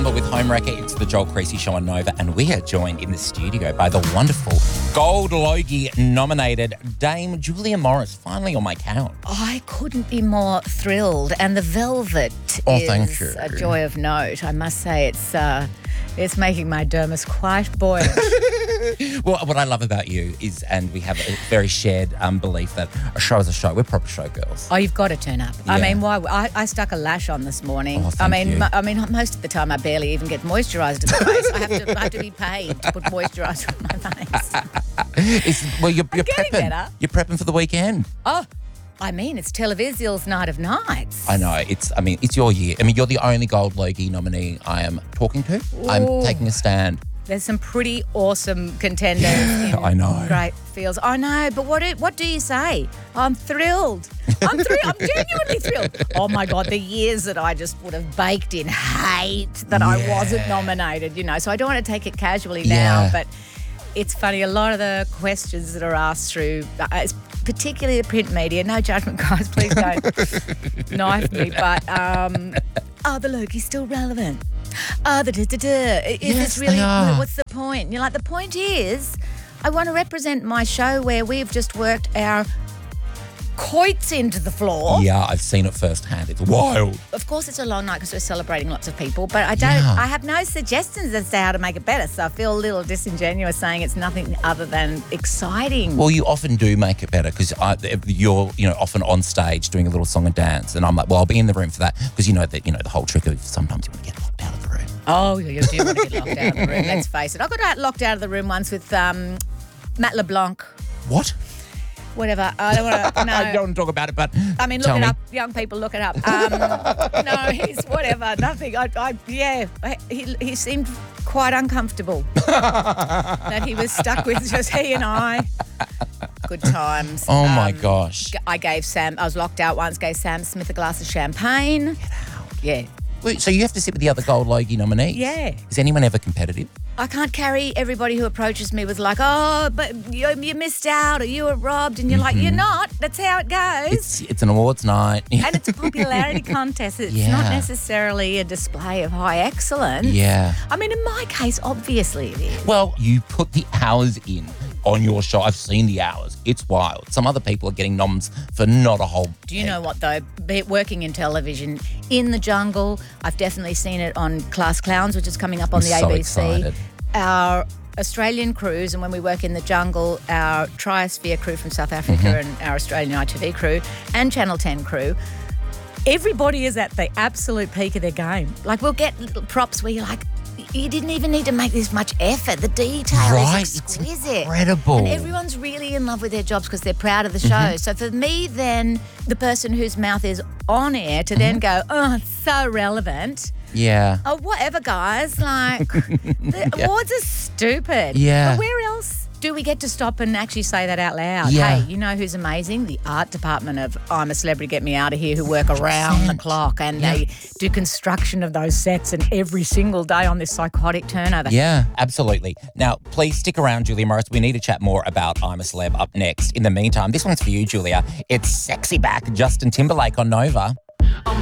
Bomber with Homewrecker. It's the Joel Creasy Show on Nova, and we are joined in the studio by the wonderful Gold Logie nominated Dame Julia Morris, finally on my couch. I couldn't be more thrilled, and the Velvet thank you. is a joy of note. I must say it's making my dermis quite buoyant. Well, what I love about you is, and we have a very shared belief that a show is a show. We're proper show girls. Oh, you've got to turn up. Yeah. I mean, why? I stuck a lash on this morning. Oh, thank you. I mean, most of the time I barely even get moisturised in the face. I have to be paid to put moisturiser on my face. You're getting prepping. better. You're prepping for the weekend. Oh, I mean, it's Televisial's night of nights. I know. It's your year. I mean, you're the only Gold Logie nominee I am talking to. Ooh. I'm taking a stand. There's some pretty awesome contenders in I know. great fields. I know, but what do you say? I'm thrilled. I'm genuinely thrilled. Oh, my God, the years that I just would have baked in hate that I wasn't nominated, So I don't want to take it casually now, but it's funny. A lot of the questions that are asked through, particularly the print media, no judgment, guys, please don't knife me, but are the Logies still relevant? Is this really, what's the point? You're like, the point is, I want to represent my show where we've just worked our coits into the floor. Yeah, I've seen it firsthand. It's wild. Of course, it's a long night because we're celebrating lots of people, but I have no suggestions as to how to make it better, so I feel a little disingenuous saying it's nothing other than exciting. Well, you often do make it better because you're, often on stage doing a little song and dance, and I'm like, well, I'll be in the room for that because the whole trick of sometimes you want to get locked out of the room. Oh, you do want to get locked out of the room. Let's face it. I got locked out of the room once with Matt LeBlanc. What? Whatever. I don't want to. No. I don't want to talk about it, but I mean, look it up. Young people, look it up. No, he's whatever. Nothing. He seemed quite uncomfortable that he was stuck with just he and I. Good times. Oh my gosh. I was locked out once. Gave Sam Smith a glass of champagne. Get out. Yeah. Wait, so you have to sit with the other Gold Logie nominees? Yeah. Is anyone ever competitive? I can't carry everybody who approaches me with like, oh, but you missed out or you were robbed. And you're like, you're not. That's how it goes. It's an awards night. And it's a popularity contest. It's not necessarily a display of high excellence. Yeah. I mean, in my case, obviously it is. Well, you put the hours in on your show. I've seen the hours. It's wild. Some other people are getting noms for not a whole Do you know what, though? Working in television, In the Jungle, I've definitely seen it on Class Clowns, which is coming up on the so ABC. Excited. Our Australian crews, and when we work in the jungle, our Triosphere crew from South Africa and our Australian ITV crew and Channel 10 crew, everybody is at the absolute peak of their game. Like, we'll get little props where you're like, you didn't even need to make this much effort. The detail is exquisite. It's incredible. And everyone's really in love with their jobs because they're proud of the show. So for me, then, the person whose mouth is on air to then go, oh, it's so relevant. Yeah. Oh, whatever, guys. Like, the awards are stupid. Yeah. But where else do we get to stop and actually say that out loud? Yeah. Hey, you know who's amazing? The art department of I'm a Celebrity, Get Me Out of Here, who work around the clock and they do construction of those sets and every single day on this psychotic turnover. Yeah, absolutely. Now, please stick around, Julia Morris. We need to chat more about I'm a Celeb up next. In the meantime, this one's for you, Julia. It's Sexy Back, Justin Timberlake on Nova. I'm